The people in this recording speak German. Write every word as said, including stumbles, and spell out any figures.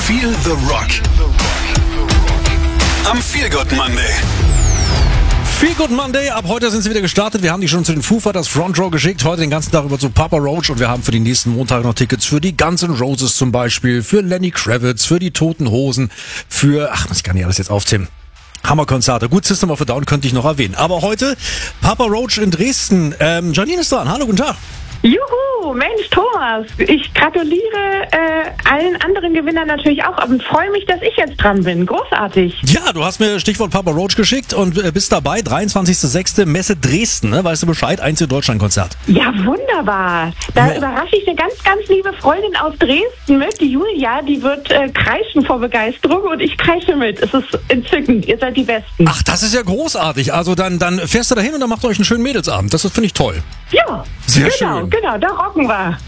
Feel the Rock. Am Feel Good Monday. Feel Good Monday, ab heute sind sie wieder gestartet. Wir haben die schon zu den Foo Fighters Front Row geschickt, heute den ganzen Tag über zu Papa Roach und wir haben für den nächsten Montag noch Tickets für die Guns N' Roses zum Beispiel, für Lenny Kravitz, für die Toten Hosen, für, ach, ich kann nicht alles jetzt aufzählen. Hammerkonzerte. Gut, System of a Down könnte ich noch erwähnen. Aber heute Papa Roach in Dresden. Ähm, Janine ist dran. Hallo, guten Tag. Juhu, Mensch, Thomas, ich gratuliere äh, allen anderen Gewinnern natürlich auch und freue mich, dass ich jetzt dran bin. Großartig. Ja, du hast mir Stichwort Papa Roach geschickt und äh, bist dabei, dreiundzwanzigster sechster Messe Dresden, ne? Weißt du Bescheid? Einzel-Deutschland-Konzert. Ja, wunderbar. Da Ja. überrasche ich eine ganz, ganz liebe Freundin aus Dresden mit, die Julia, die wird äh, kreischen vor Begeisterung und ich kreische mit. Es ist entzückend, ihr seid die Besten. Ach, das ist ja großartig. Also dann, dann fährst du dahin und dann macht euch einen schönen Mädelsabend. Das finde ich toll. Ja, Sehr genau, schön. genau, da rocken wir.